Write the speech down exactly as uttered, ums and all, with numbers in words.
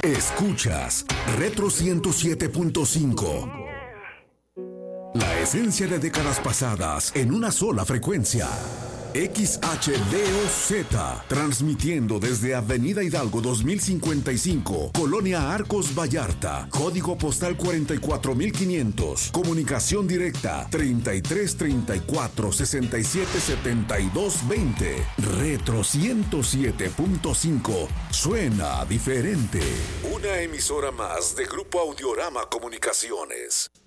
Escuchas Retro ciento siete punto cinco. La esencia de décadas pasadas en una sola frecuencia. X H D O Z, transmitiendo desde Avenida Hidalgo dos mil cincuenta y cinco, Colonia Arcos Vallarta, código postal cuarenta y cuatro mil quinientos, comunicación directa treinta y tres treinta y cuatro sesenta y siete setenta y dos veinte. Retro ciento siete punto cinco, suena diferente. Una emisora más de Grupo Audiorama Comunicaciones.